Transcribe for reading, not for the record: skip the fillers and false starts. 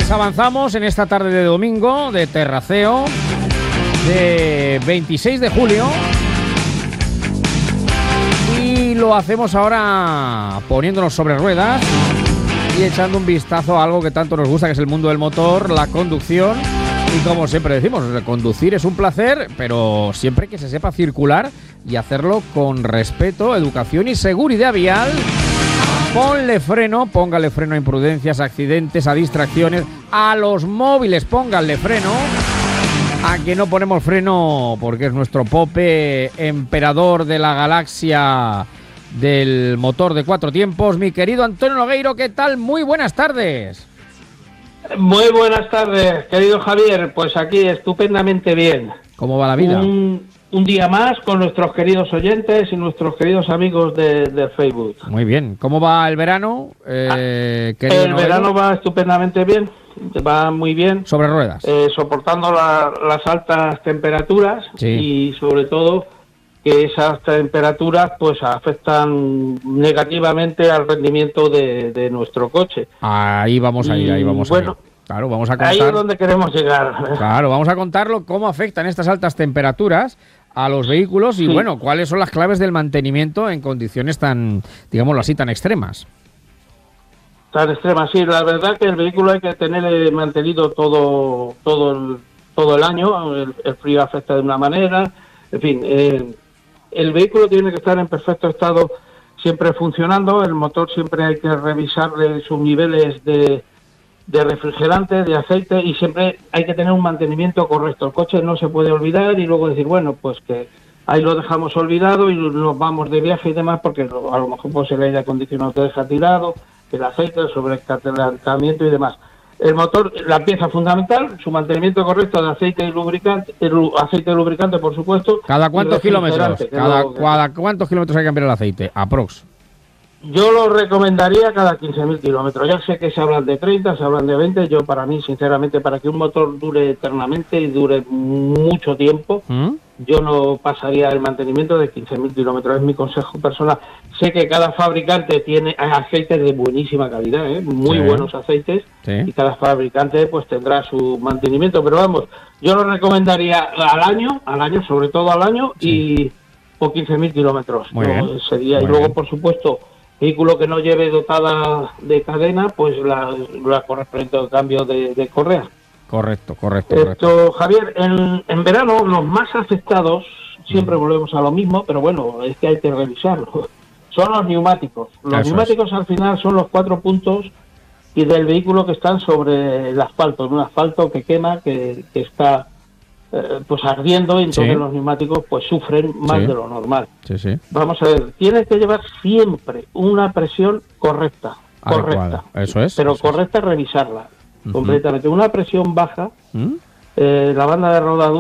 Pues avanzamos en esta tarde de domingo de terraceo de 26 de julio y lo hacemos ahora poniéndonos sobre ruedas y echando un vistazo a algo que tanto nos gusta, que es el mundo del motor, la conducción. Y como siempre decimos, conducir es un placer, pero siempre que se sepa circular y hacerlo con respeto, educación y seguridad vial. Póngale freno a imprudencias, accidentes, a distracciones, a los móviles, pónganle freno. A que no ponemos freno porque es nuestro Pope, emperador de la galaxia del motor de 4 tiempos. Mi querido Antonio Nogueiro, ¿qué tal? Muy buenas tardes. Muy buenas tardes, querido Javier. Pues aquí estupendamente bien. ¿Cómo va la vida? Un día más con nuestros queridos oyentes y nuestros queridos amigos de Facebook. Muy bien. ¿Cómo va el verano? El verano va estupendamente bien, va muy bien. Sobre ruedas. Soportando las altas temperaturas, sí. Y sobre todo que esas temperaturas pues afectan negativamente al rendimiento de nuestro coche. Ahí vamos a ir. Bueno, claro, vamos a contar. Ahí es donde queremos llegar. Claro, vamos a contarlo cómo afectan estas altas temperaturas a los vehículos y, bueno, cuáles son las claves del mantenimiento en condiciones tan, digámoslo así, tan extremas. Tan extremas, sí. La verdad que el vehículo hay que tener mantenido todo el año. El frío afecta de una manera. En fin, el vehículo tiene que estar en perfecto estado, siempre funcionando. El motor siempre hay que revisarle sus niveles de refrigerante, de aceite, y siempre hay que tener un mantenimiento correcto. El coche no se puede olvidar y luego decir, bueno, pues que ahí lo dejamos olvidado y nos vamos de viaje y demás, porque a lo mejor pues el aire acondicionado te deja tirado, el aceite, el sobrecalentamiento y demás. El motor, la pieza fundamental, su mantenimiento correcto de aceite y lubricante, aceite y lubricante, por supuesto. ¿Cada cuántos kilómetros? ¿Cada cuántos kilómetros hay que cambiar el aceite? Aprox. Yo lo recomendaría cada 15.000 kilómetros. Ya sé que se hablan de 30, se hablan de 20. Yo, para mí, sinceramente, para que un motor dure eternamente y dure mucho tiempo, yo no pasaría el mantenimiento de 15.000 kilómetros. Es mi consejo personal. Sé que cada fabricante tiene aceites de buenísima calidad, muy buenos aceites, y cada fabricante pues tendrá su mantenimiento. Pero vamos, yo lo recomendaría al año, sobre todo al año, y por 15.000 kilómetros. Sería. Y luego, por supuesto, vehículo que no lleve dotada de cadena, pues la correspondiente al cambio de correa. Correcto. Javier, en verano los más afectados, siempre volvemos a lo mismo, pero bueno, es que hay que revisarlo, son los neumáticos. Los neumáticos al final son los 4 puntos y del vehículo que están sobre el asfalto, en un asfalto que quema, que está pues ardiendo, y entonces los neumáticos pues sufren más de lo normal. Vamos a ver, tienes que llevar siempre una presión correcta. Eso es. Pero correcta, revisarla completamente. Una presión baja, la banda de rodadura